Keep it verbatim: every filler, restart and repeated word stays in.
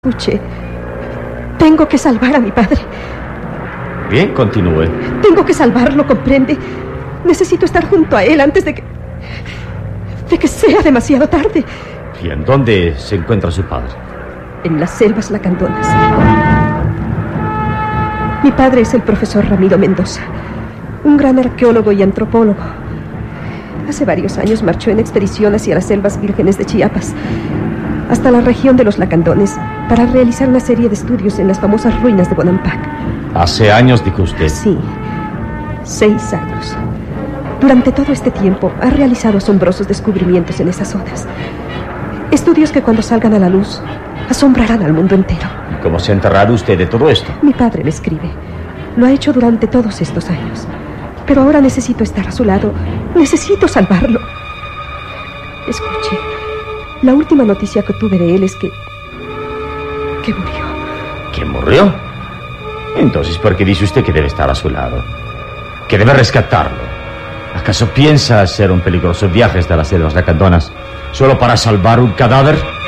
Escuche, tengo que salvar a mi padre. Bien, continúe. Tengo que salvarlo, ¿comprende? Necesito estar junto a él antes de que... de que sea demasiado tarde. Bien, ¿dónde se encuentra su padre? En las selvas lacandonas. Mi padre es el profesor Ramiro Mendoza, un gran arqueólogo y antropólogo. Hace varios años marchó en expedición hacia las selvas vírgenes de Chiapas, hasta la región de los Lacandones, para realizar una serie de estudios en las famosas ruinas de Bonampak. ¿Hace años, dijo usted? Sí, seis años. Durante todo este tiempo ha realizado asombrosos descubrimientos en esas zonas. Estudios que cuando salgan a la luz asombrarán al mundo entero. ¿Y cómo se ha enterrado usted de todo esto? Mi padre me escribe. Lo ha hecho durante todos estos años. Pero ahora necesito estar a su lado. Necesito salvarlo. Escuche, la última noticia que tuve de él es que... que murió. ¿Que murió? Entonces, ¿por qué dice usted que debe estar a su lado? Que debe rescatarlo. ¿Acaso piensa hacer un peligroso viaje hasta las selvas lacandonas solo para salvar un cadáver?